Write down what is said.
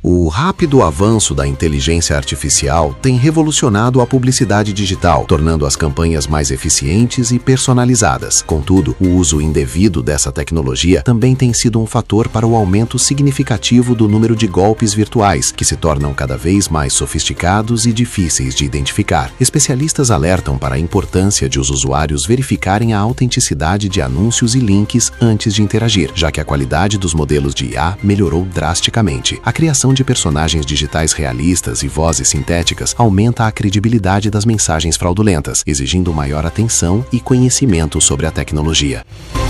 O rápido avanço da inteligência artificial tem revolucionado a publicidade digital, tornando as campanhas mais eficientes e personalizadas. Contudo, o uso indevido dessa tecnologia também tem sido um fator para o aumento significativo do número de golpes virtuais, que se tornam cada vez mais sofisticados e difíceis de identificar. Especialistas alertam para a importância de os usuários verificarem a autenticidade de anúncios e links antes de interagir, já que a qualidade dos modelos de IA melhorou drasticamente. A criação de personagens digitais realistas e vozes sintéticas aumenta a credibilidade das mensagens fraudulentas, exigindo maior atenção e conhecimento sobre a tecnologia.